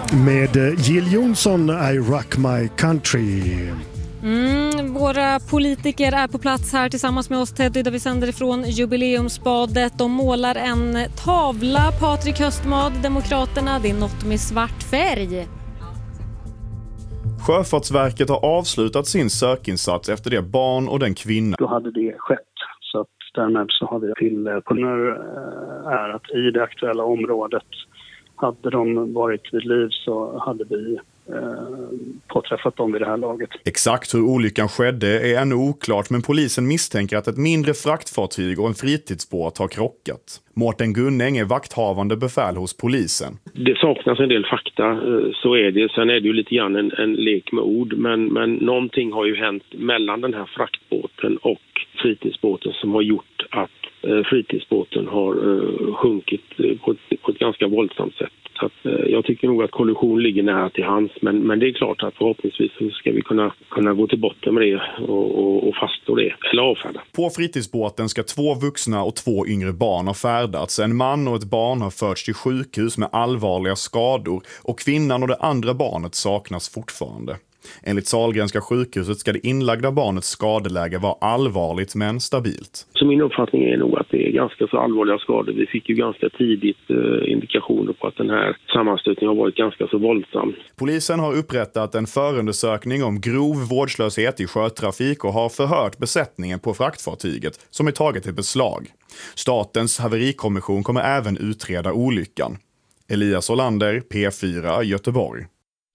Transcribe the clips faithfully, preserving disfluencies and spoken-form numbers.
Med Jill Johnson, I Rock My Country. Mm, våra politiker är på plats här tillsammans med oss, Teddy, där vi sänder ifrån jubileumsbadet. De målar en tavla, Patrik Höstmad, Demokraterna. Det är något med svart färg. Sjöfartsverket har avslutat sin sökinsats efter det barn och den kvinna. Då hade det skett, så att därmed så har vi till polisen är att i det aktuella området hade de varit vid liv så hade vi eh, påträffat dem vid det här laget. Exakt hur olyckan skedde är ännu oklart, men polisen misstänker att ett mindre fraktfartyg och en fritidsbåt har krockat. Mårten Gunning är vakthavande befäl hos polisen. Det saknas en del fakta, så är det. Sen är det ju lite grann en, en lek med ord, men, men någonting har ju hänt mellan den här fraktbåten och fritidsbåten som har gjort att fritidsbåten har uh, sjunkit på ett, på ett ganska våldsamt sätt. Så att, uh, jag tycker nog att kollision ligger nära till hands, men, men det är klart att förhoppningsvis så ska vi kunna, kunna gå till botten med det och, och, och faststå det, eller avfärda. På fritidsbåten ska två vuxna och två yngre barn ha färdats. En man och ett barn har förts till sjukhus med allvarliga skador och kvinnan och det andra barnet saknas fortfarande. Enligt Sahlgrenska sjukhuset ska det inlagda barnets skadeläge vara allvarligt men stabilt. Så min uppfattning är nog att det är ganska så allvarliga skador. Vi fick ju ganska tidigt eh, indikationer på att den här sammanstötningen har varit ganska så våldsam. Polisen har upprättat en förundersökning om grov vårdslöshet i sjötrafik och har förhört besättningen på fraktfartyget som är taget i beslag. Statens haverikommission kommer även utreda olyckan. Elias Olander, P fyra, Göteborg.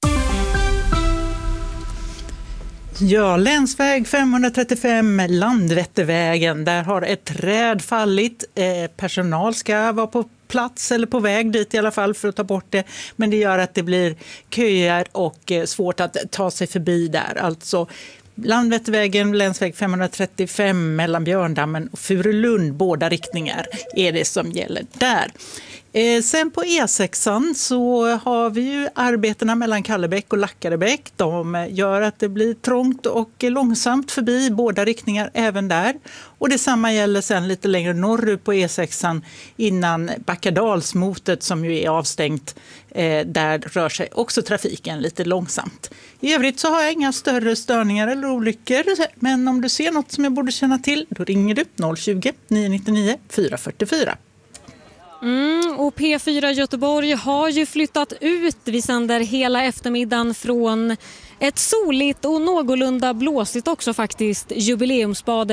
Ja, länsväg femhundratrettiofem, Landvettervägen. Där har ett träd fallit. Eh, personal ska vara på plats eller på väg dit i alla fall för att ta bort det. Men det gör att det blir köer och eh, svårt att ta sig förbi där. Alltså Landvettervägen, länsväg femhundratrettiofem mellan Björndammen och Furulund, båda riktningar är det som gäller där. Eh, sen på E sexan så har vi ju arbetena mellan Kallebäck och Lackarebäck. De gör att det blir trångt och långsamt förbi båda riktningar även där. Och detsamma gäller sen lite längre norrut på E sexan innan Backadalsmotet som ju är avstängt. Eh, där rör sig också trafiken lite långsamt. I övrigt så har jag inga större störningar eller olyckor. Men om du ser något som jag borde känna till, då ringer du noll tjugo, nio nio nio, fyra fyra fyra. Mm, och P fyra Göteborg har ju flyttat ut. Vi sänder hela eftermiddagen från ett soligt och någorlunda blåsigt också faktiskt jubileumsbad